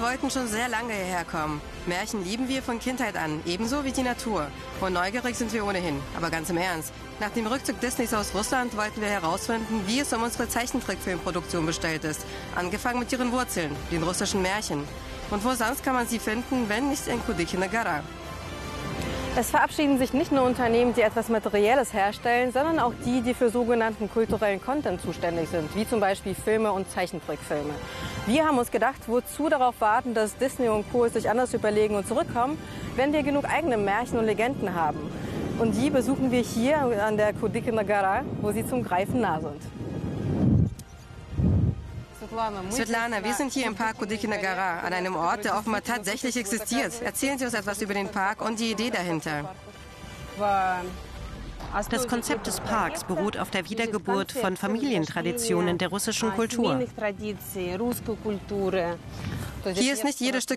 wollten schon sehr lange hierher kommen. Märchen lieben wir von Kindheit an, ebenso wie die Natur. Und neugierig sind wir ohnehin. Aber ganz im Ernst, nach dem Rückzug Disneys aus Russland wollten wir herausfinden, wie es um unsere Zeichentrickfilmproduktion bestellt ist. Angefangen mit ihren Wurzeln, den russischen Märchen. Und wo sonst kann man sie finden, wenn nicht in Kudykyna Gora? Es verabschieden sich nicht nur Unternehmen, die etwas Materielles herstellen, sondern auch die, die für sogenannten kulturellen Content zuständig sind, wie zum Beispiel Filme und Zeichentrickfilme. Wir haben uns gedacht, wozu darauf warten, dass Disney und Co. es sich anders überlegen und zurückkommen, wenn wir genug eigene Märchen und Legenden haben. Und die besuchen wir hier an der Kudykyna Gora, wo sie zum Greifen nah sind. Svetlana, wir sind hier im Park Kudykyna Gora, an einem Ort, der offenbar tatsächlich existiert. Erzählen Sie uns etwas über den Park und die Idee dahinter. Das Konzept des Parks beruht auf der Wiedergeburt von Familientraditionen der russischen Kultur. Hier ist nicht jedes Stück